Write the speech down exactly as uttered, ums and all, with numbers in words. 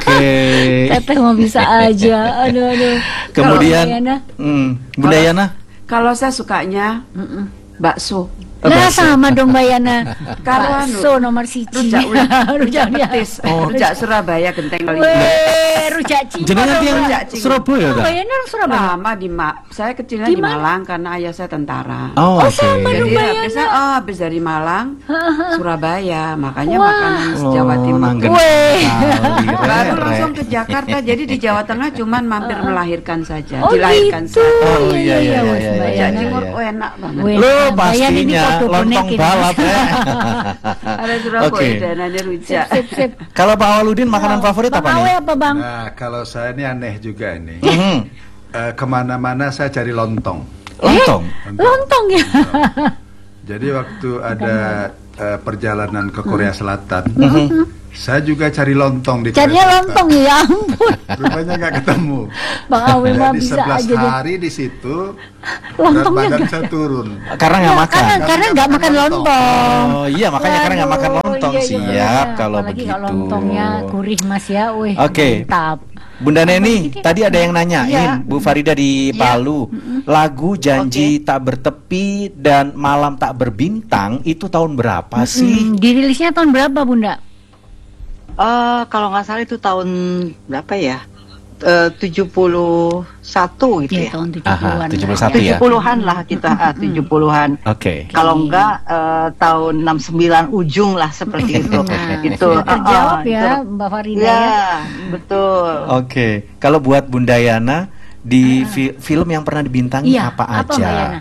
Oke. Teteh mau bisa aja. Aduh aduh. Kemudian, Kalau Yana? hmm, Bunda Kalau- Yana, Kalau saya sukanya bakso. Lah sama dong Mbak Yana. Kalau Bakso anu, nomor siji. Rujak ulet, Rujak rujak dia. petis, Oh. rujak Surabaya genteng kali. Weh, rujak cinta. jenengan Rujak tiang Cingur. Surabaya Mbak kan? Yana orang Surabaya. Lama di Mak. Saya kecilnya Di di, mana? Malang karena ayah saya tentara. Oh, oke. sama dong. Jadi Mbak habis, oh, habis dari Malang, Surabaya, makanya Wah. makanan Jawa Timur. nanggen Weh. sekali, Baru Rek. langsung ke Jakarta, jadi di Jawa Tengah cuman mampir melahirkan saja, Oh dilahirkan gitu. saja. Oh, iya, iya, wes, iya, Mbak iya, Rujak Yana. Cingur, iya. oh enak banget. Weh, Lo Mbak Yana ini pastinya foto lontong bonek ini. balap ya. Ada Surabaya Oke. dananya rujak. Sip sip. Kalau Pak Awaludin makanan favorit Bang apa Awe nih? apa Bang? Nah, kalau saya ini aneh juga ini. Mhm. Eh, kemana-mana saya cari lontong. Lontong. Lontong ya. Jadi waktu ada eh, perjalanan ke Korea Selatan, Mhm. saya juga cari lontong di Carinya Korea lontong ya ampun. Selatan. Rupanya nggak ketemu. Bang Awe mah Jadi bisa sebelas aja deh. hari di situ, berat Lontongnya badan nggak- saya turun. Karena nggak Ya, makan. Karena karena nggak makan lontong. Oh iya, makanya karena nggak makan Waduh, lontong. iya, iya, Siap bener. kalau Apalagi begitu. kalau lontongnya gurih Mas ya, wih. Oke. Mantap. Bunda Neni, Apalagi tadi ada yang nanyain, Iya. Bu Farida di Palu, lagu Janji Tak Bertepi dan Malam Tak Berbintang itu tahun berapa sih? Hmm, dirilisnya tahun berapa Bunda? Eh, kalau nggak salah itu tahun berapa ya? Eh, tujuh puluh satu gitu Ya, ya. tahun tujuh Aha, puluhan. tujuh puluh satu ya. tujuh puluhan lah kita, ah, tujuh puluhan. Oke. Kalau enggak eh, tahun enam puluh sembilan ujung lah seperti itu. Nah, itu sudah terjawab ah, ya itu- Mbak Farida Ya, ya. betul. Oke. Kalau buat Bunda Yana di fi- film yang pernah dibintangi Iya, apa apa, aja? Mbak Yana?